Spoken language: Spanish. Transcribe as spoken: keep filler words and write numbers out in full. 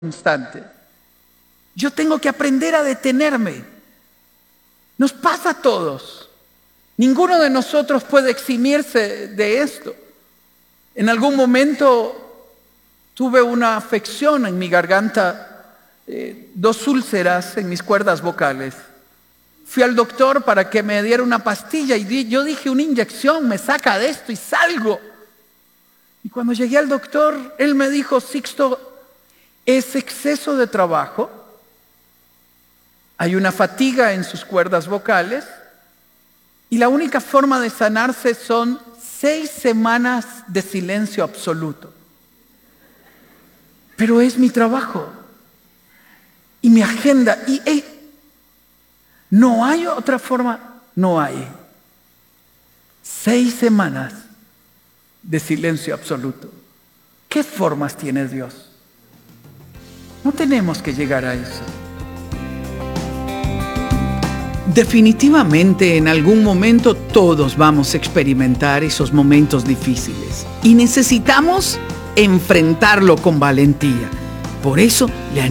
constante. Yo tengo que aprender a detenerme. Nos pasa a todos. Ninguno de nosotros puede eximirse de esto. En algún momento tuve una afección en mi garganta, eh, dos úlceras en mis cuerdas vocales. Fui al doctor para que me diera una pastilla y di, yo dije, una inyección me saca de esto y salgo. Y cuando llegué al doctor, él me dijo, Sixto, es exceso de trabajo, hay una fatiga en sus cuerdas vocales y la única forma de sanarse son seis semanas de silencio absoluto. Pero es mi trabajo y mi agenda y hey, no hay otra forma, no hay. Seis semanas de silencio absoluto. ¿Qué formas tiene Dios? No tenemos que llegar a eso. Definitivamente en algún momento todos vamos a experimentar esos momentos difíciles y necesitamos enfrentarlo con valentía. Por eso le